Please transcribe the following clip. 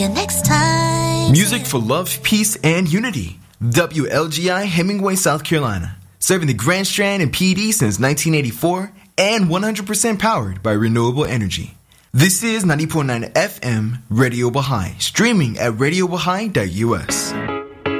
Next time. Music for love, peace, and unity. WLGI Hemingway, South Carolina. Serving the Grand Strand and PD since 1984 and 100% powered by renewable energy. This is 90.9 FM Radio Baha'i, streaming at radiobahai.us.